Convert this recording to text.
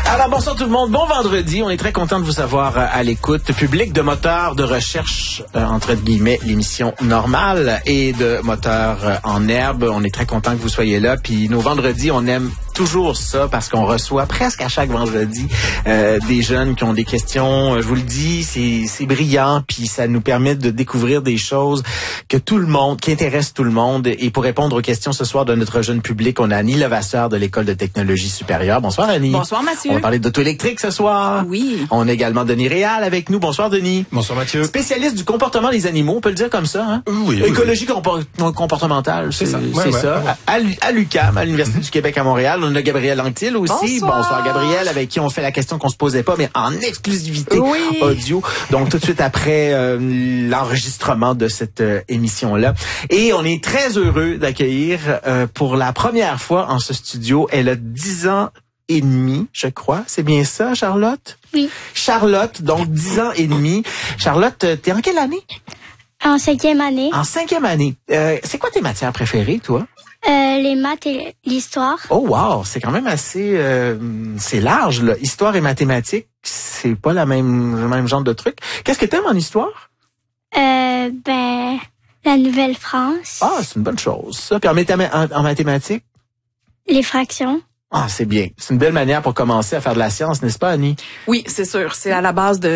Alors, bonsoir tout le monde. Bon vendredi. On est très content de vous avoir à l'écoute. Public de Moteur de recherche, entre guillemets, l'émission normale, et de Moteur en herbe. On est très content que vous soyez là. Puis nos vendredis, on aime toujours ça parce qu'on reçoit presque à chaque vendredi des jeunes qui ont des questions. Je vous le dis, c'est brillant, puis ça nous permet de découvrir des choses que tout le monde, qui intéressent tout le monde. Et pour répondre aux questions ce soir de notre jeune public, on a Annie Levasseur de l'École de technologie supérieure. Bonsoir Annie. Bonsoir Mathieu. On va parler d'auto électrique ce soir. Oui. On a également Denis Réal avec nous. Bonsoir Denis. Bonsoir Mathieu. Spécialiste du comportement des animaux, on peut le dire comme ça, hein? Oui. Écologie comportementale, c'est ça. Ouais, ça. Ouais. À l'UQAM, à l'Université du Québec à Montréal, on a Gabriel Anctil aussi. Bonsoir Gabriel, avec qui on fait la question qu'on se posait pas, mais en exclusivité audio. Donc tout de suite après l'enregistrement de cette émission-là. Et on est très heureux d'accueillir pour la première fois en ce studio, elle a 10 ans et demi, je crois. C'est bien ça, Charlotte? Oui. Charlotte, donc 10 ans et demi. Charlotte, t'es en quelle année? En 5e année. En 5e année. C'est quoi tes matières préférées, toi? Les maths et l'histoire. Oh wow, c'est quand même assez c'est large là. Histoire et mathématiques, c'est pas le même genre de truc. Qu'est-ce que t'aimes en histoire? La Nouvelle-France. Ah, c'est une bonne chose. Ça. Puis en mathématiques? Les fractions. Ah, c'est bien. C'est une belle manière pour commencer à faire de la science, n'est-ce pas, Annie? Oui, c'est sûr. C'est à la base de